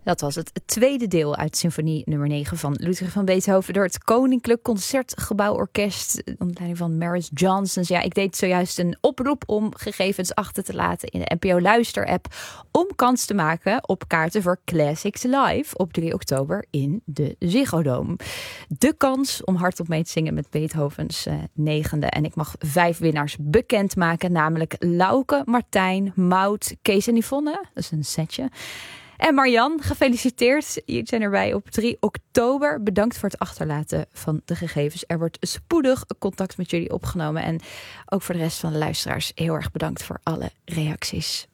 Dat was het tweede deel uit symfonie nummer 9 van Ludwig van Beethoven door het Koninklijk Concertgebouworkest onder leiding van Maris Janssens. Ja, ik deed zojuist een oproep om gegevens achter te laten in de NPO Luister-app om kans te maken op kaarten voor Classics Live op 3 oktober in de Ziggo Dome. De kans om hardop mee te zingen met Beethovens negende. En ik mag 5 winnaars bekendmaken, namelijk Lauke, Martijn, Maud, Kees en Yvonne. Dat is een setje. En Marjan, gefeliciteerd. Jullie zijn erbij op 3 oktober. Bedankt voor het achterlaten van de gegevens. Er wordt spoedig contact met jullie opgenomen. En ook voor de rest van de luisteraars heel erg bedankt voor alle reacties.